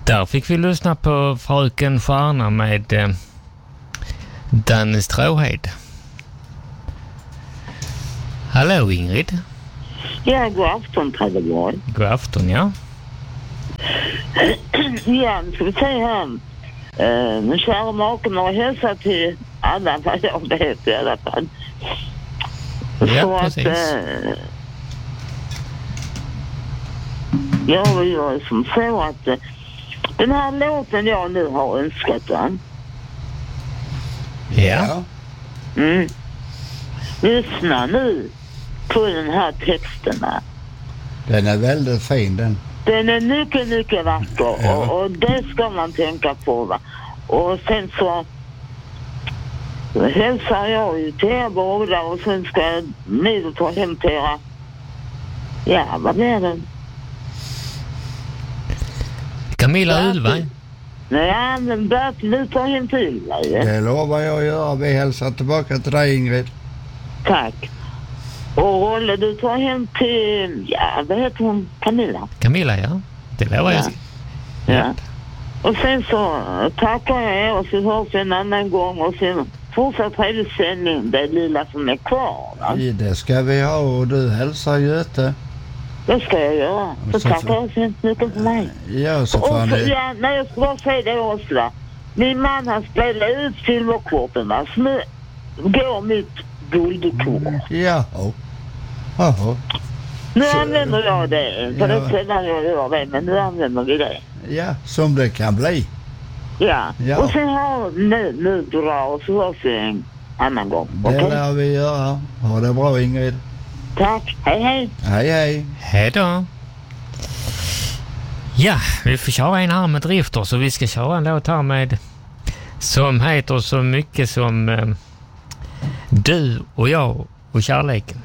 Där fick vi lyssna på Fröken Stjärna med Danne Stråhed. Hallå Ingrid. Ja, god afton Trelleborg. God afton, ja. Ja, ska vi säga här. Min kära maken har hälsat till alla, vad jag vet i alla fall. Ja, så precis. Jag vill ju som så att den här låten jag nu har önskat den. Ja. Lyssna nu på den här texten här. Den är väldigt fin den. Den är mycket, mycket vacker. Ja. Och det ska man tänka på, va. Och sen så hälsar jag ju till er båda och sen ska ni ta hem till era. Ja, vad blir det? Camilla Ulva. Nej, men Bert, nu tar hem till Ylva. Det lovar jag att göra. Vi hälsar tillbaka till dig, Ingrid. Tack. Och Rolle, du tar hem till, ja, vad heter hon? Camilla, ja. Det lovar jag. Ja. Och sen så tackar jag er och så hörs en annan gång och sen fortsatt trevlig sändning, det lilla som är kvar. Va? Det ska vi ha och du hälsar Göte. Det ska jag göra. Så tackar jag så hemskt mycket för mig. Ja, så och fan så, det. ja, nej, jag ska bara säga det också, va. Min man har spelat ut silverkorten, va. Så nu går mitt guldkort. Ja. Jaha. Nu använder jag det. För det sällan jag gör det, men nu använder vi det. Ja, som det kan bli. Ja. Ja. Och sen har nu drar och så hörs vi en annan gång. Det lär vi göra. Ha det bra, Ingrid. Tack. Hej, hej. Hej, hej. Hej då. Ja, vi får köra en här med drifter, så vi ska köra en låt här med som heter så mycket som Du och jag och kärleken.